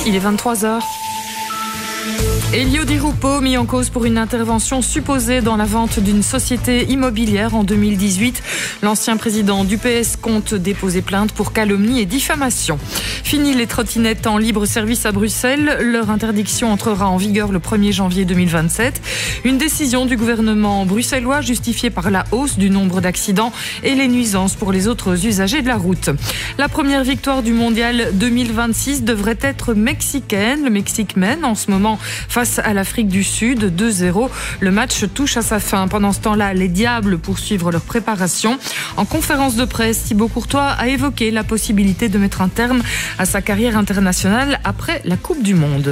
Il est 23h. Elio Di Rupo, mis en cause pour une intervention supposée dans la vente d'une société immobilière en 2018. L'ancien président du PS compte déposer plainte pour calomnie et diffamation. Fini les trottinettes en libre service à Bruxelles. Leur interdiction entrera en vigueur le 1er janvier 2027. Une décision du gouvernement bruxellois justifiée par la hausse du nombre d'accidents et les nuisances pour les autres usagers de la route. La première victoire du mondial 2026 devrait être mexicaine. Le Mexique mène en ce moment face à l'Afrique du Sud, 2-0. Le match touche à sa fin. Pendant ce temps-là, les Diables poursuivent leur préparation. En conférence de presse, Thibaut Courtois a évoqué la possibilité de mettre un terme à sa carrière internationale après la Coupe du Monde.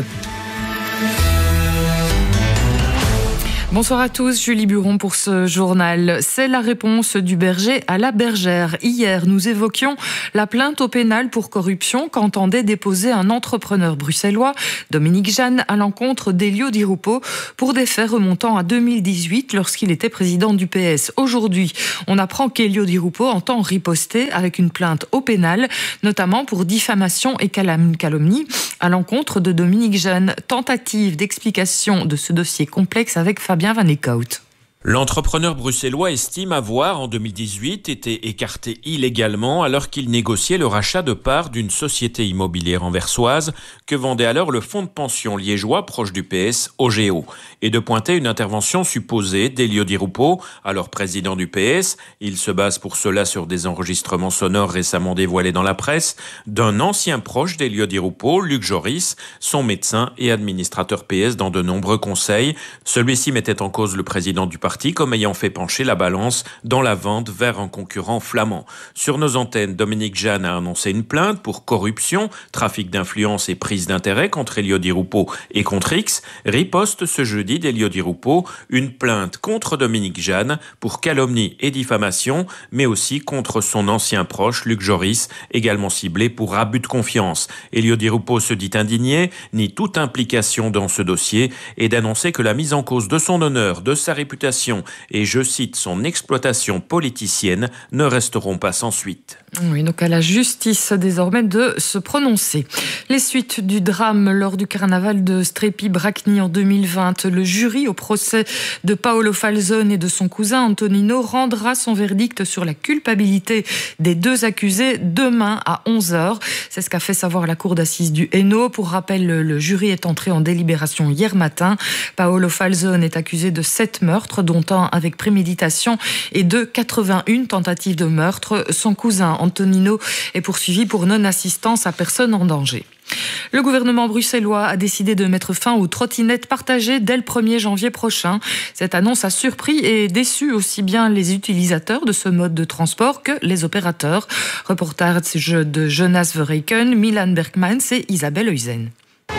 Bonsoir à tous, Julie Buron pour ce journal. C'est la réponse du berger à la bergère. Hier, nous évoquions la plainte au pénal pour corruption qu'entendait déposer un entrepreneur bruxellois, Dominique Jeanne, à l'encontre d'Elio Di Rupo pour des faits remontant à 2018 lorsqu'il était président du PS. Aujourd'hui, on apprend qu'Elio Di Rupo entend riposter avec une plainte au pénal, notamment pour diffamation et calomnie à l'encontre de Dominique Jeanne. Tentative d'explication de ce dossier complexe avec Fabien Van Eekhout. L'entrepreneur bruxellois estime avoir, en 2018, été écarté illégalement alors qu'il négociait le rachat de parts d'une société immobilière anversoise que vendait alors le fonds de pension liégeois proche du PS, OGEO, et de pointer une intervention supposée d'Elio Di Rupo, alors président du PS. Il se base pour cela sur des enregistrements sonores récemment dévoilés dans la presse d'un ancien proche d'Elio Di Rupo, Luc Joris, son médecin et administrateur PS dans de nombreux conseils. Celui-ci mettait en cause le président du parti comme ayant fait pencher la balance dans la vente vers un concurrent flamand. Sur nos antennes, Dominique Jeanne a annoncé une plainte pour corruption, trafic d'influence et prise d'intérêt contre Elio Di Rupo et contre X. Riposte ce jeudi d'Elio Di Rupo, une plainte contre Dominique Jeanne pour calomnie et diffamation, mais aussi contre son ancien proche Luc Joris, également ciblé pour abus de confiance. Elio Di Rupo se dit indigné, nie toute implication dans ce dossier et d'annoncer que la mise en cause de son honneur, de sa réputation et, je cite, son exploitation politicienne ne resteront pas sans suite. Oui, donc à la justice désormais de se prononcer. Les suites du drame lors du carnaval de Strepy-Bracni en 2020. Le jury au procès de Paolo Falzone et de son cousin Antonino rendra son verdict sur la culpabilité des deux accusés demain à 11h. C'est ce qu'a fait savoir la cour d'assises du Hainaut. Pour rappel, le jury est entré en délibération hier matin. Paolo Falzone est accusé de 7 meurtres, dont un avec préméditation, et de 81 tentatives de meurtre. Son cousin Antonino est poursuivi pour non-assistance à personne en danger. Le gouvernement bruxellois a décidé de mettre fin aux trottinettes partagées dès le 1er janvier prochain. Cette annonce a surpris et déçu aussi bien les utilisateurs de ce mode de transport que les opérateurs. Reportage de Jonas Verreken, Milan Bergmans et Isabelle Heusen.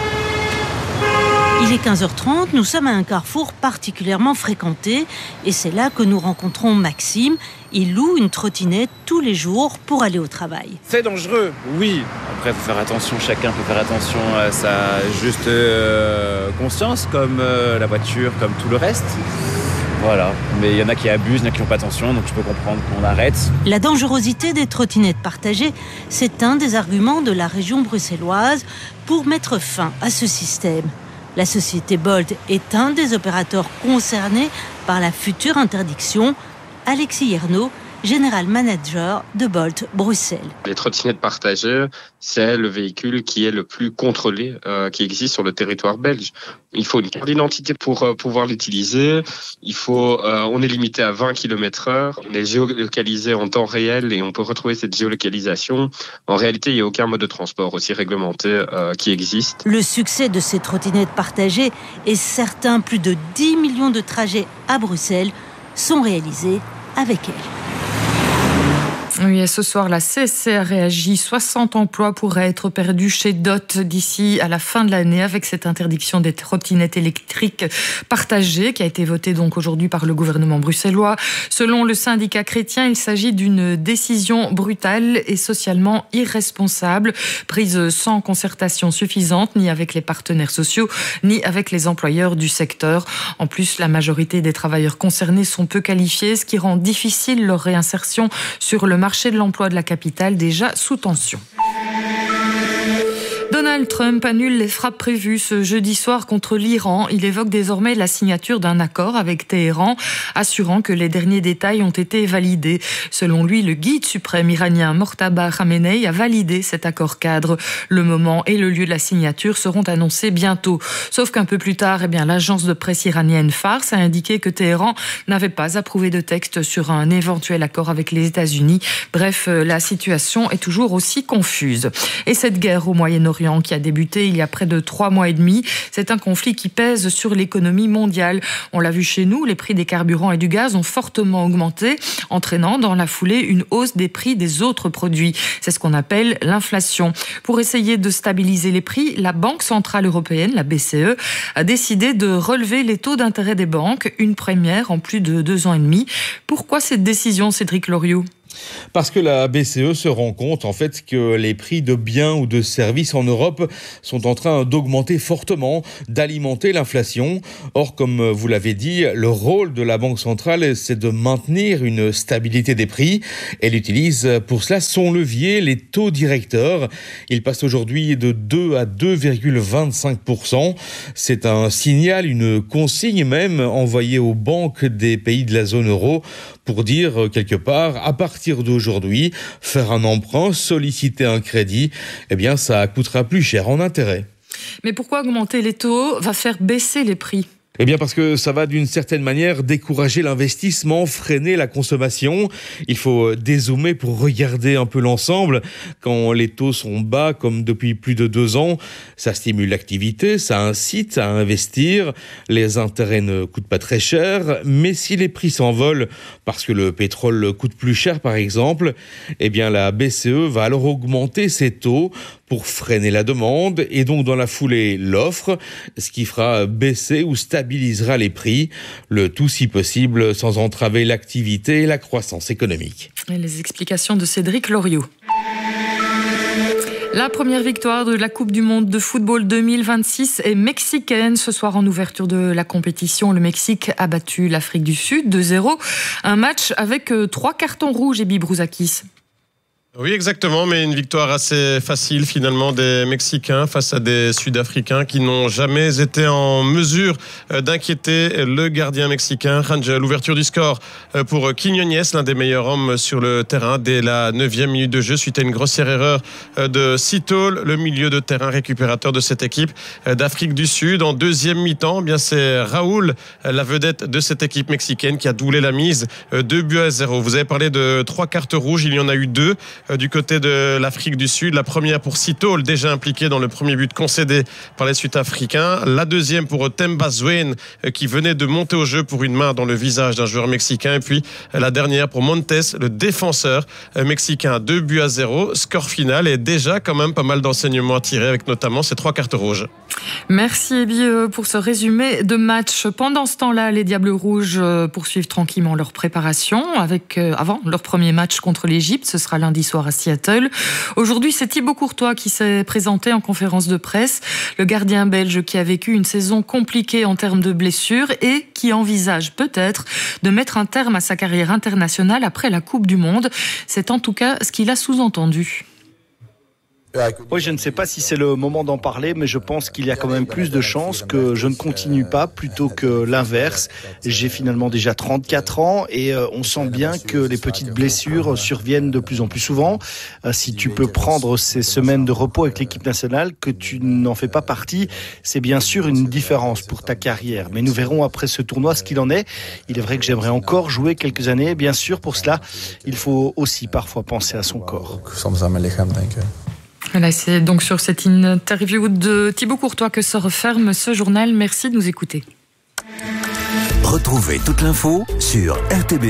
Il est 15h30, nous sommes à un carrefour particulièrement fréquenté et c'est là que nous rencontrons Maxime. Il loue une trottinette tous les jours pour aller au travail. C'est dangereux, oui. Après, il faut faire attention, chacun peut faire attention à sa juste conscience, comme la voiture, comme tout le reste. Voilà, mais il y en a qui abusent, il y en a qui n'ont pas attention, donc je peux comprendre qu'on arrête. La dangerosité des trottinettes partagées, c'est un des arguments de la région bruxelloise pour mettre fin à ce système. La société Bolt est un des opérateurs concernés par la future interdiction. Alexis Yernaud, General Manager de Bolt Bruxelles. Les trottinettes partagées, c'est le véhicule qui est le plus contrôlé qui existe sur le territoire belge. Il faut une carte d'identité pour pouvoir l'utiliser. On est limité à 20 km/h. On est géolocalisé en temps réel et on peut retrouver cette géolocalisation. En réalité, il n'y a aucun mode de transport aussi réglementé qui existe. Le succès de ces trottinettes partagées est certain. Plus de 10 millions de trajets à Bruxelles sont réalisés avec elles. Oui, et ce soir, la CSC a réagi. 60 emplois pourraient être perdus chez DOT d'ici à la fin de l'année avec cette interdiction des trottinettes électriques partagées qui a été votée donc aujourd'hui par le gouvernement bruxellois. Selon le syndicat chrétien, il s'agit d'une décision brutale et socialement irresponsable, prise sans concertation suffisante, ni avec les partenaires sociaux, ni avec les employeurs du secteur. En plus, la majorité des travailleurs concernés sont peu qualifiés, ce qui rend difficile leur réinsertion sur le marché de l'emploi de la capitale déjà sous tension. Donald Donald Trump annule les frappes prévues ce jeudi soir contre l'Iran. Il évoque désormais la signature d'un accord avec Téhéran, assurant que les derniers détails ont été validés. Selon lui, le guide suprême iranien Mojtaba Khamenei a validé cet accord cadre. Le moment et le lieu de la signature seront annoncés bientôt. Sauf qu'un peu plus tard, l'agence de presse iranienne Fars a indiqué que Téhéran n'avait pas approuvé de texte sur un éventuel accord avec les États-Unis. Bref, la situation est toujours aussi confuse. Et cette guerre au Moyen-Orient qui a débuté il y a près de 3 mois et demi, c'est un conflit qui pèse sur l'économie mondiale. On l'a vu chez nous, les prix des carburants et du gaz ont fortement augmenté, entraînant dans la foulée une hausse des prix des autres produits. C'est ce qu'on appelle l'inflation. Pour essayer de stabiliser les prix, la Banque centrale européenne, la BCE, a décidé de relever les taux d'intérêt des banques, une première en plus de 2 ans et demi. Pourquoi cette décision, Cédric Loriot ? Parce que la BCE se rend compte en fait que les prix de biens ou de services en Europe sont en train d'augmenter fortement, d'alimenter l'inflation. Or, comme vous l'avez dit, le rôle de la Banque centrale, c'est de maintenir une stabilité des prix. Elle utilise pour cela son levier, les taux directeurs. Ils passent aujourd'hui de 2 à 2,25%. C'est un signal, une consigne même envoyée aux banques des pays de la zone euro pour dire quelque part, à partir d'aujourd'hui, faire un emprunt, solliciter un crédit, ça coûtera plus cher en intérêt. Mais pourquoi augmenter les taux va faire baisser les prix ? Parce que ça va d'une certaine manière décourager l'investissement, freiner la consommation. Il faut dézoomer pour regarder un peu l'ensemble. Quand les taux sont bas, comme depuis plus de 2 ans, ça stimule l'activité, ça incite à investir. Les intérêts ne coûtent pas très cher, mais si les prix s'envolent parce que le pétrole coûte plus cher par exemple, la BCE va alors augmenter ses taux pour freiner la demande et donc dans la foulée l'offre, ce qui fera baisser ou stabilisera les prix, le tout si possible sans entraver l'activité et la croissance économique. Et les explications de Cédric Loriot. La première victoire de la Coupe du Monde de football 2026 est mexicaine. Ce soir, en ouverture de la compétition, le Mexique a battu l'Afrique du Sud 2-0. Un match avec 3 cartons rouges, Ebi Brouzakis. Oui, exactement, mais une victoire assez facile finalement des Mexicains face à des Sud-Africains qui n'ont jamais été en mesure d'inquiéter le gardien mexicain Rangel. L'ouverture du score pour Quiñones, l'un des meilleurs hommes sur le terrain dès la 9e minute de jeu suite à une grossière erreur de Sitol, le milieu de terrain récupérateur de cette équipe d'Afrique du Sud. En deuxième mi-temps, c'est Raúl, la vedette de cette équipe mexicaine qui a doublé la mise, 2-0. Vous avez parlé de 3 cartes rouges, il y en a eu 2. Du côté de l'Afrique du Sud, la première pour Sitol, déjà impliqué dans le premier but concédé par les Sud-Africains. La deuxième pour Themba Zouane, qui venait de monter au jeu pour une main dans le visage d'un joueur mexicain. Et puis la dernière pour Montes, le défenseur mexicain. 2-0. Score final et déjà quand même pas mal d'enseignements à tirer avec notamment ces 3 cartes rouges. Merci Ebi pour ce résumé de match. Pendant ce temps-là, les Diables Rouges poursuivent tranquillement leur préparation avant leur premier match contre l'Égypte. Ce sera lundi soir à Seattle. Aujourd'hui, c'est Thibaut Courtois qui s'est présenté en conférence de presse. Le gardien belge qui a vécu une saison compliquée en termes de blessures et qui envisage peut-être de mettre un terme à sa carrière internationale après la Coupe du Monde. C'est en tout cas ce qu'il a sous-entendu. Oui, je ne sais pas si c'est le moment d'en parler, mais je pense qu'il y a quand même plus de chances que je ne continue pas plutôt que l'inverse. J'ai finalement déjà 34 ans et on sent bien que les petites blessures surviennent de plus en plus souvent. Si tu peux prendre ces semaines de repos avec l'équipe nationale, que tu n'en fais pas partie, c'est bien sûr une différence pour ta carrière. Mais nous verrons après ce tournoi ce qu'il en est. Il est vrai que j'aimerais encore jouer quelques années. Bien sûr, pour cela, il faut aussi parfois penser à son corps. Voilà, c'est donc sur cette interview de Thibaut Courtois que se referme ce journal. Merci de nous écouter. Retrouvez toute l'info sur RTB.